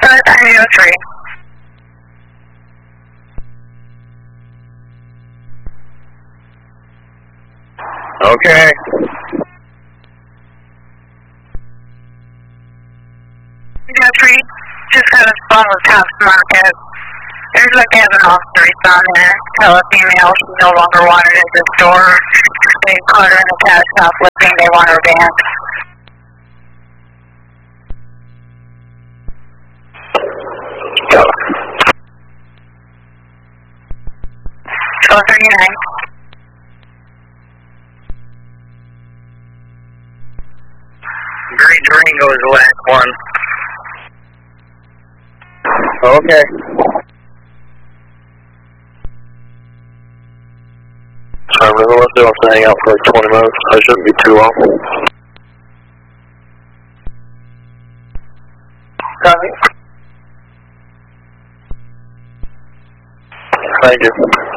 903. Okay. Three, just got a phone with Cops Market. There's a cabin officer on there. Tell a female she's no longer wanted at the store. They caught her in a cat shoplifting. They want her banned. 1239. Green Durango is the last one. Okay. Sorry, we're going to have to hang out for like 20 minutes. I shouldn't be too long. Copy. Thank you.